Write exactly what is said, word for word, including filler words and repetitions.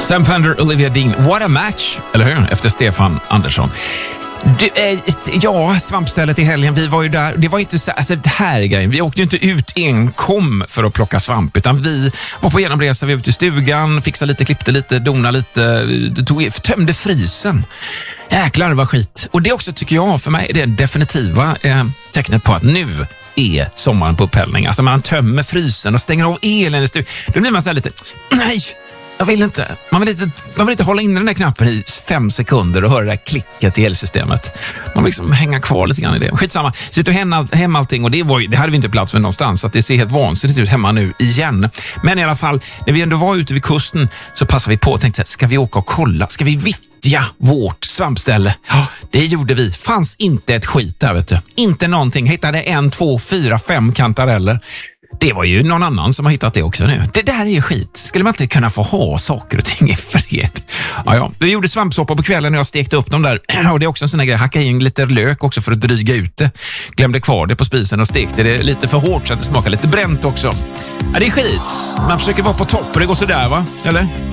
Sam Fender, Olivia Dean. What a match, eller hur? Efter Stefan Andersson. Du, eh, ja, svampstället i helgen, vi var ju där. Det var inte så, alltså det här är grejen. Vi åkte ju inte ut enkom för att plocka svamp, utan vi var på genomresa, vi var ute i stugan, fixade lite, klippte lite, dona lite, tog, tömde frysen. Jäklar vad skit. Och det också tycker jag, för mig är det definitiva eh, tecknet på att nu är sommaren på upphällning. Alltså man tömmer frysen och stänger av elen i stugan. Då blir man så här lite, nej, jag vill inte. Man vill inte, man vill inte hålla in den där knappen i fem sekunder och höra det där klicket i elsystemet. Man vill liksom hänga kvar lite grann i det. Skitsamma. Sitter och hem, hem allting, och det, var ju, det hade vi inte plats för någonstans. Så att det ser helt vansinnigt ut hemma nu igen. Men i alla fall, när vi ändå var ute vid kusten så passade vi på och tänkte, ska vi åka och kolla? Ska vi vittja vårt svampställe? Ja, det gjorde vi. Fanns inte ett skit där, vet du. Inte någonting. Hittade en, två, fyra, fem kantareller. Det var ju någon annan som har hittat det också nu. Det där är ju skit. Skulle man inte kunna få ha saker och ting i fred? Ja, ja. Vi gjorde svampsoppa på kvällen när jag stekte upp dem där. Och det är också en sån här grej. Hacka in lite lök också för att dryga ut det. Glömde kvar det på spisen och stekte det lite för hårt så att det smakar lite bränt också. Ja, det är skit. Man försöker vara på topp och det går så där, va? Eller?